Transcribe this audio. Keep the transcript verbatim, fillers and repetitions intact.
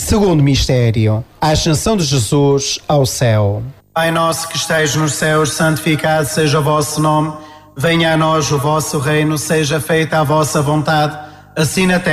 Segundo mistério, a ascensão de Jesus ao céu. Pai nosso que estais nos céus, santificado seja o vosso nome. Venha a nós o vosso reino, seja feita a vossa vontade, assim na terra